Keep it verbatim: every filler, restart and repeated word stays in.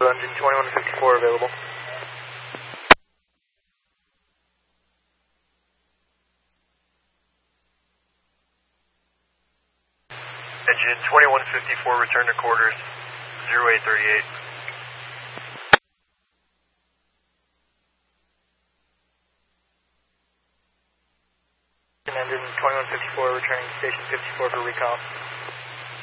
Engine twenty-one fifty-four available. Engine twenty-one fifty-four, return to quarters, zero eight thirty-eight. Engine twenty-one fifty-four, returning to station fifty-four for recall.